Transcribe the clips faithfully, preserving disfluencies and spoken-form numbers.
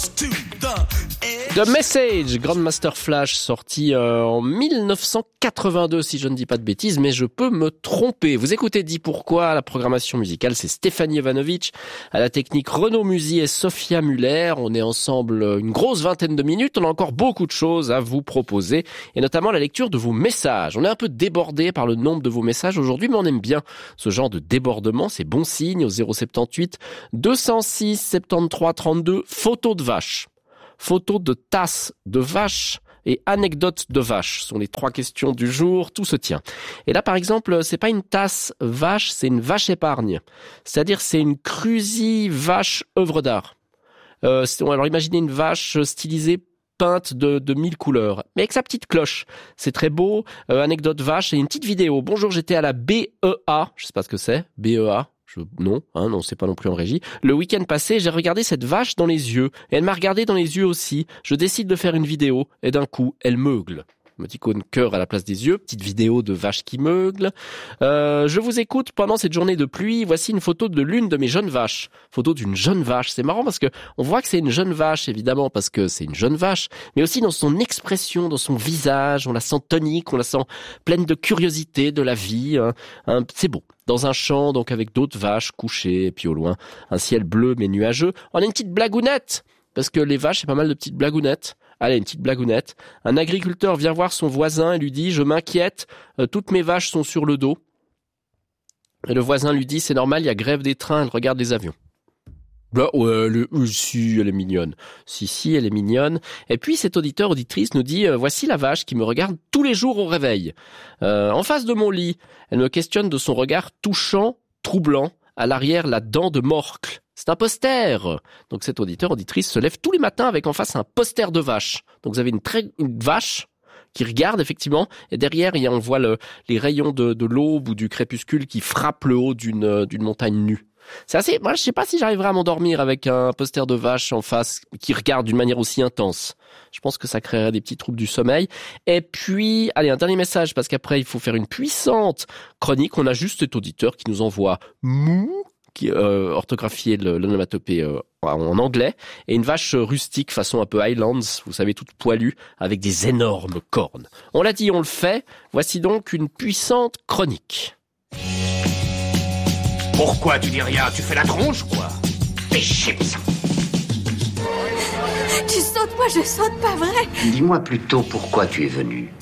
The Message, Grandmaster Flash, sorti euh, en dix-neuf cent quatre-vingt-deux, si je ne dis pas de bêtises, mais je peux me tromper. Vous écoutez Dis Pourquoi, la programmation musicale, c'est Stéphanie Ivanovic, à la technique Renaud Musy et Sophia Muller. On est ensemble une grosse vingtaine de minutes, on a encore beaucoup de choses à vous proposer, et notamment la lecture de vos messages. On est un peu débordé par le nombre de vos messages aujourd'hui, mais on aime bien ce genre de débordement, c'est bon signe, au zéro soixante-dix-huit deux cent six soixante-treize trente-deux, photos de vaches. Photos de tasses de vaches et anecdotes de vaches sont les trois questions du jour, tout se tient. Et là, par exemple, c'est pas une tasse vache, c'est une vache épargne. C'est-à-dire, c'est une Cruzy vache œuvre d'art. Euh, alors, imaginez une vache stylisée, peinte de, de mille couleurs, mais avec sa petite cloche. C'est très beau. Euh, anecdote vache et une petite vidéo. Bonjour, j'étais à la B E A. Je sais pas ce que c'est. B E A. Je, non, hein, non, c'est pas non plus en régie. Le week-end passé, j'ai regardé cette vache dans les yeux. Et elle m'a regardé dans les yeux aussi. Je décide de faire une vidéo. Et d'un coup, elle meugle. Émoticône cœur à la place des yeux. Petite vidéo de vache qui meugle. Euh, je vous écoute pendant cette journée de pluie. Voici une photo de l'une de mes jeunes vaches. Photo d'une jeune vache. C'est marrant parce que on voit que c'est une jeune vache, évidemment, parce que c'est une jeune vache. Mais aussi dans son expression, dans son visage. On la sent tonique, on la sent pleine de curiosité de la vie. Hein. Hein, c'est beau. Dans un champ, donc avec d'autres vaches couchées, et puis au loin, un ciel bleu mais nuageux. On a une petite blagounette, parce que les vaches, c'est pas mal de petites blagounettes. Allez, une petite blagounette. Un agriculteur vient voir son voisin et lui dit « Je m'inquiète, euh, toutes mes vaches sont sur le dos. » Et le voisin lui dit « C'est normal, il y a grève des trains, elle regarde les avions. » Bah ouais, elle est, euh, si, elle est mignonne. Si, si, elle est mignonne. Et puis, cet auditeur, auditrice nous dit euh, « Voici la vache qui me regarde tous les jours au réveil. Euh, en face de mon lit, elle me questionne de son regard touchant, troublant, à l'arrière la dent de morcle. C'est un poster. » Donc, cet auditeur, auditrice se lève tous les matins avec en face un poster de vache. Donc, vous avez une, très, une vache qui regarde, effectivement, et derrière, il y a, on voit le, les rayons de, de l'aube ou du crépuscule qui frappent le haut d'une, d'une montagne nue. C'est assez, moi, je sais pas si j'arriverai à m'endormir avec un poster de vache en face qui regarde d'une manière aussi intense. Je pense que ça créerait des petits troubles du sommeil. Et puis, allez, un dernier message, parce qu'après, il faut faire une puissante chronique. On a juste cet auditeur qui nous envoie mou, qui euh, orthographié l'onomatopée euh, en anglais, et une vache rustique façon un peu Highlands, vous savez, toute poilue, avec des énormes cornes. On l'a dit, on le fait. Voici donc une puissante chronique. Pourquoi tu dis rien? Tu fais la tronche, quoi? Fais chips. Tu sautes, moi je saute, pas vrai? Dis-moi plutôt pourquoi tu es venu.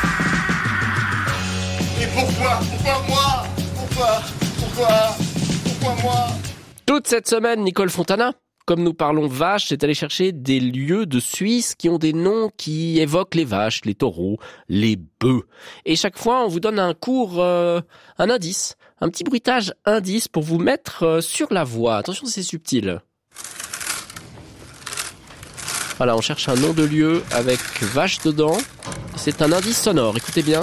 Et pourquoi? Pourquoi moi? Pourquoi? Pourquoi? Pourquoi moi? Toute cette semaine, Nicole Fontana, comme nous parlons vaches, est allée chercher des lieux de Suisse qui ont des noms qui évoquent les vaches, les taureaux, les bœufs. Et chaque fois, on vous donne un cours, euh, un indice, un petit bruitage indice pour vous mettre euh, sur la voie. Attention, c'est subtil. Voilà, on cherche un nom de lieu avec vache dedans. C'est un indice sonore, écoutez bien.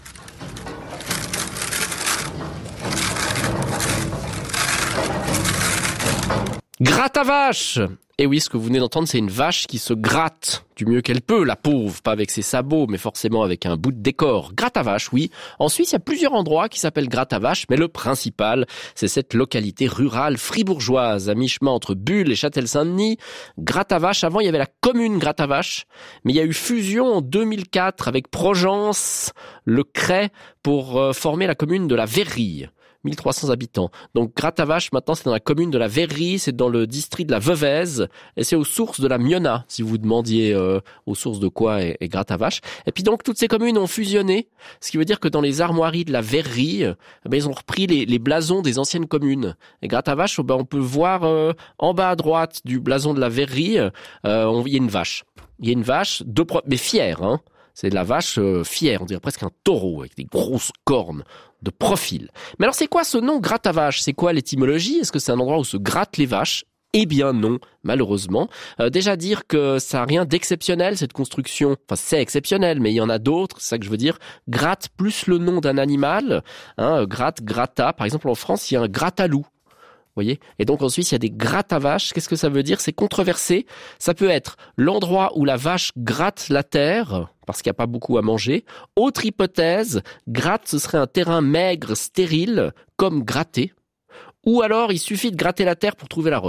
Gratte à vache! Et oui, ce que vous venez d'entendre, c'est une vache qui se gratte du mieux qu'elle peut, la pauvre, pas avec ses sabots, mais forcément avec un bout de décor. Gratte à vache, oui. En Suisse, il y a plusieurs endroits qui s'appellent Gratte à vache, mais le principal, c'est cette localité rurale fribourgeoise, à mi-chemin entre Bulle et Châtel-Saint-Denis. Gratte à vache, avant, il y avait la commune Gratte à vache, mais il y a eu fusion en deux mille quatre avec Progence, le Cray, pour euh, former la commune de la Verrie. mille trois cents habitants. Donc Gratte à vache, maintenant, c'est dans la commune de la Verrie, c'est dans le district de la Veuvez, et c'est aux sources de la Miona, si vous demandiez euh, aux sources de quoi est, est Gratte à vache. Et puis donc, toutes ces communes ont fusionné, ce qui veut dire que dans les armoiries de la Verrie, eh ben, ils ont repris les, les blasons des anciennes communes. Et Gratte à vache, ben, on peut voir euh, en bas à droite du blason de la Verrie, euh, on, il y a une vache. Il y a une vache, deux pro- mais fière, hein. C'est de la vache euh, fière, on dirait presque un taureau, avec des grosses cornes de profil. Mais alors c'est quoi ce nom Gratte à vache? C'est quoi l'étymologie? Est-ce que c'est un endroit où se grattent les vaches? Eh bien non, malheureusement. Euh, déjà dire que ça n'a rien d'exceptionnel, cette construction. Enfin, c'est exceptionnel, mais il y en a d'autres, c'est ça que je veux dire. Gratte plus le nom d'un animal. Hein, gratte, gratta. Par exemple, en France, il y a un gratte-à-loup. Voyez. Et donc en Suisse, il y a des grattes à vaches. Qu'est-ce que ça veut dire? C'est controversé. Ça peut être l'endroit où la vache gratte la terre, parce qu'il n'y a pas beaucoup à manger. Autre hypothèse, gratte, ce serait un terrain maigre, stérile, comme gratter. Ou alors, il suffit de gratter la terre pour trouver la roche.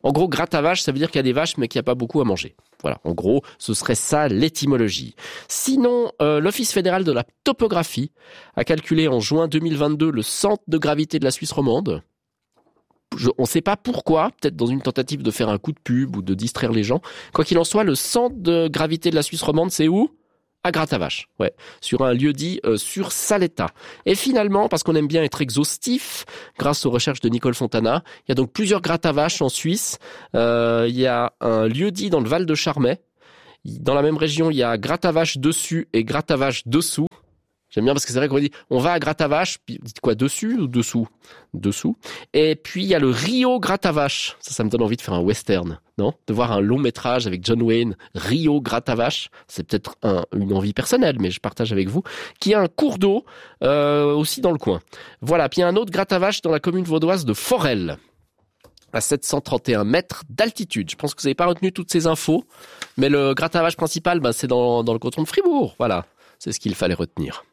En gros, gratte à vache, ça veut dire qu'il y a des vaches, mais qu'il n'y a pas beaucoup à manger. Voilà, en gros, ce serait ça l'étymologie. Sinon, euh, l'Office fédéral de la topographie a calculé en juin deux mille vingt-deux le centre de gravité de la Suisse romande. Je, on ne sait pas pourquoi, peut-être dans une tentative de faire un coup de pub ou de distraire les gens. Quoi qu'il en soit, le centre de gravité de la Suisse romande, c'est où ? À Gratte-à-Vache, ouais, sur un lieu dit euh, sur Saletta. Et finalement, parce qu'on aime bien être exhaustif, grâce aux recherches de Nicole Fontana, il y a donc plusieurs Gratte-à-Vache en Suisse. Euh, il y a un lieu dit dans le Val de Charmey. Dans la même région, il y a Gratte-à-Vache dessus et Gratte-à-Vache dessous. J'aime bien parce que c'est vrai qu'on dit on va à Gratte-à-Vache, puis dites quoi, dessus ou dessous ? Dessous. Et puis il y a le Rio Gratte-à-Vache. Ça, ça me donne envie de faire un western, non ? De voir un long métrage avec John Wayne, Rio Gratte-à-Vache. C'est peut-être un, une envie personnelle, mais je partage avec vous. Qui a un cours d'eau euh, aussi dans le coin. Voilà. Puis il y a un autre Gratte-à-Vache dans la commune vaudoise de Forel, à sept cent trente et un mètres d'altitude. Je pense que vous n'avez pas retenu toutes ces infos, mais le Gratte-à-Vache principal, ben, c'est dans, dans le canton de Fribourg. Voilà. C'est ce qu'il fallait retenir.